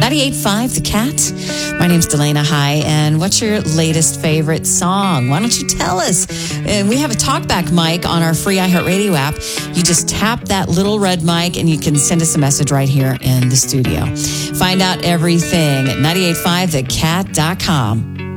98.5 The Cat. My name's Delana. Hi, and what's your latest favorite song? Why don't you tell us? And we have a talkback mic on our free iHeartRadio app. You just tap that little red mic and you can send us a message right here in the studio. Find out everything at 985thecat.com.